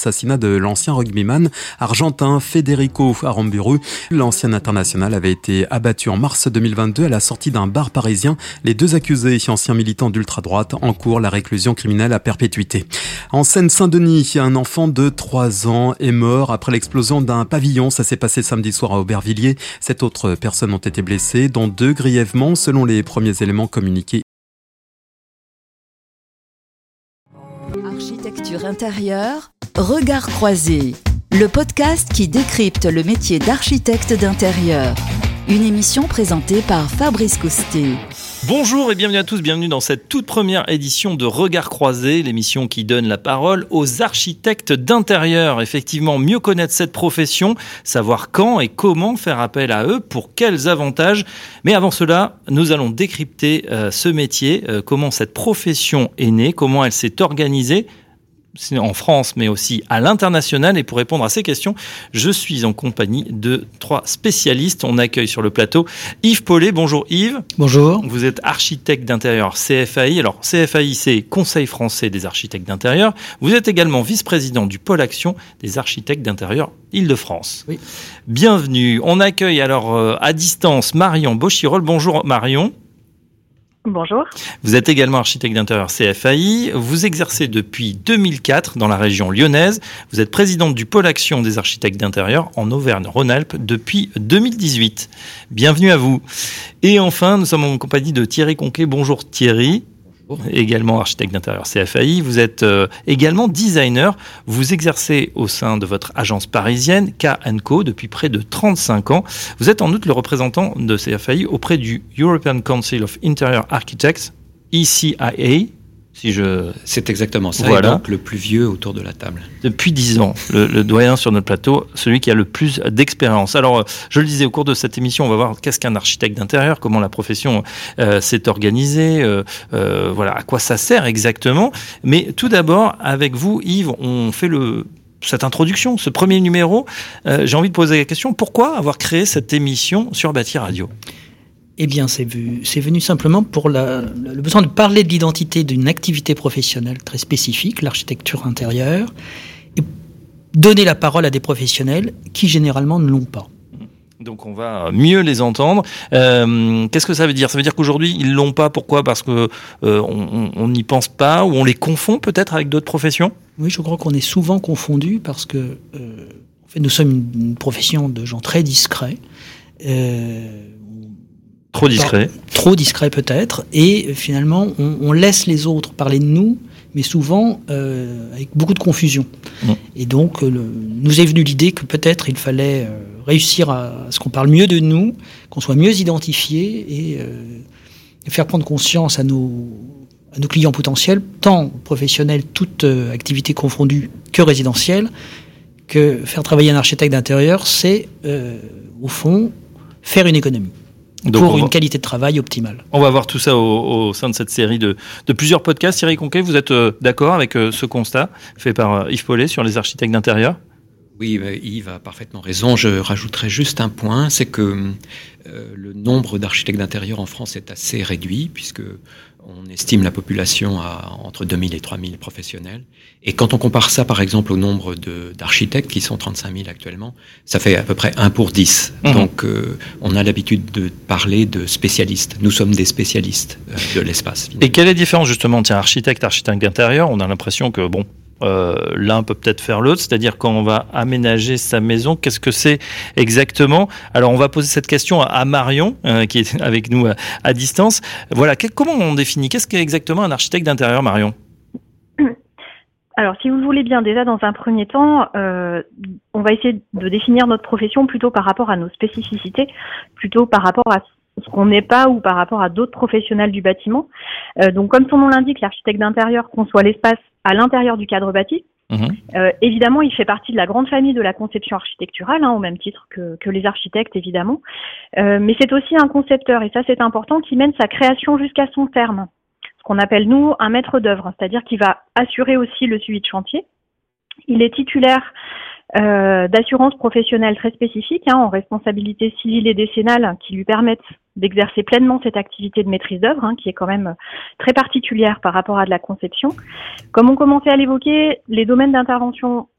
l'assassinat de l'ancien rugbyman argentin Federico Aramburu. L'ancien international avait été abattu en mars 2022 à la sortie d'un bar parisien. Les deux accusés, anciens militants d'ultra-droite, encourent la réclusion criminelle à perpétuité. En Seine-Saint-Denis, un enfant de 3 ans est mort après l'explosion d'un pavillon. Ça s'est passé samedi soir à Aubervilliers. 7 autres personnes ont été blessées, dont 2 grièvement, selon les premiers éléments communiqués. Architecture intérieure, Regard croisé, le podcast qui décrypte le métier d'architecte d'intérieur. Une émission présentée par Fabrice Coustet. Bonjour et bienvenue à tous, bienvenue dans cette toute première édition de Regard croisé, l'émission qui donne la parole aux architectes d'intérieur. Effectivement, mieux connaître cette profession, savoir quand et comment faire appel à eux, pour quels avantages. Mais avant cela, nous allons décrypter ce métier, comment cette profession est née, comment elle s'est organisée, en France, mais aussi à l'international. Et pour répondre à ces questions, je suis en compagnie de 3 spécialistes. On accueille sur le plateau Yves Paulet. Bonjour Yves. Bonjour. Vous êtes architecte d'intérieur CFAI. Alors CFAI, c'est Conseil français des architectes d'intérieur. Vous êtes également vice-président du pôle action des architectes d'intérieur Île-de-France. Oui. Bienvenue. On accueille alors à distance Marion Bochirol. Bonjour Marion. Bonjour. Vous êtes également architecte d'intérieur CFAI. Vous exercez depuis 2004 dans la région lyonnaise. Vous êtes présidente du pôle action des architectes d'intérieur en Auvergne-Rhône-Alpes depuis 2018. Bienvenue à vous. Et enfin, nous sommes en compagnie de Thierry Conquet. Bonjour Thierry. Également architecte d'intérieur CFAI. Vous êtes également designer. Vous exercez au sein de votre agence parisienne K&Co depuis près de 35 ans. Vous êtes en outre le représentant de CFAI auprès du European Council of Interior Architects, ECIA. C'est exactement ça, voilà. Et donc le plus vieux autour de la table. Depuis 10 ans, le doyen sur notre plateau, celui qui a le plus d'expérience. Alors, je le disais, au cours de cette émission, on va voir qu'est-ce qu'un architecte d'intérieur, comment la profession s'est organisée, voilà, à quoi ça sert exactement. Mais tout d'abord, avec vous, Yves, on fait cette introduction, ce premier numéro. J'ai envie de poser la question, pourquoi avoir créé cette émission sur Bâti Radio ? Eh bien, c'est venu simplement pour le besoin de parler de l'identité d'une activité professionnelle très spécifique, l'architecture intérieure, et donner la parole à des professionnels qui, généralement, ne l'ont pas. Donc, on va mieux les entendre. Qu'est-ce que ça veut dire ? Ça veut dire qu'aujourd'hui, ils ne l'ont pas. Pourquoi ? Parce qu'on n'y pense pas, ou on les confond peut-être avec d'autres professions ? Oui, je crois qu'on est souvent confondus parce que en fait, nous sommes une profession de gens très discrets. Trop discret. Trop discret peut-être, et finalement on laisse les autres parler de nous, mais souvent avec beaucoup de confusion. Et donc nous est venue l'idée que peut-être il fallait réussir à ce qu'on parle mieux de nous, qu'on soit mieux identifié, et faire prendre conscience à nos clients potentiels, tant professionnels, toutes activités confondues, que résidentielles, que faire travailler un architecte d'intérieur, c'est au fond faire une économie. Donc pour une qualité de travail optimale. On va voir tout ça au sein de cette série de plusieurs podcasts. Thierry Conquet, vous êtes d'accord avec ce constat fait par Yves Paulet sur les architectes d'intérieur ? Oui, Yves a parfaitement raison. Je rajouterai juste un point, c'est que le nombre d'architectes d'intérieur en France est assez réduit, puisque on estime la population à entre 2000 et 3000 professionnels. Et quand on compare ça, par exemple, au nombre d'architectes, qui sont 35 000 actuellement, ça fait à peu près 1 pour 10. Donc, on a l'habitude de parler de spécialistes. Nous sommes des spécialistes de l'espace. Et quelle est la différence, justement, architecte d'intérieur ? On a l'impression que, l'un peut peut-être faire l'autre, c'est-à-dire quand on va aménager sa maison, qu'est-ce que c'est exactement ? Alors on va poser cette question à Marion, qui est avec nous à distance. Voilà, comment on définit ? Qu'est-ce qu'est exactement un architecte d'intérieur, Marion ? Alors, si vous le voulez bien, déjà dans un premier temps, on va essayer de définir notre profession plutôt par rapport à nos spécificités, plutôt par rapport à ce qu'on n'est pas ou par rapport à d'autres professionnels du bâtiment. Donc, comme son nom l'indique, l'architecte d'intérieur conçoit l'espace à l'intérieur du cadre bâti. Évidemment, il fait partie de la grande famille de la conception architecturale, au même titre que les architectes, évidemment. Mais c'est aussi un concepteur, et ça c'est important, qui mène sa création jusqu'à son terme. Ce qu'on appelle, nous, un maître d'œuvre, c'est-à-dire qu'il va assurer aussi le suivi de chantier. Il est titulaire d'assurances professionnelles très spécifiques, en responsabilité civile et décennale, qui lui permettent d'exercer pleinement cette activité de maîtrise d'œuvre, qui est quand même très particulière par rapport à de la conception. Comme on commençait à l'évoquer, les domaines d'intervention